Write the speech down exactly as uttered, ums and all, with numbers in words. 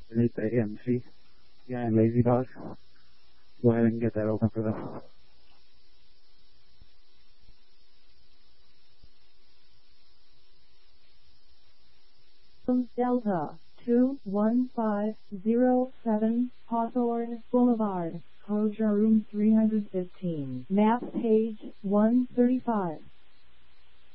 underneath the A M C behind Lazy Dog. Go ahead and get that open for them. Delta two one five zero seven Hawthorne Boulevard, Crozier Room three hundred fifteen, map page one thirty-five.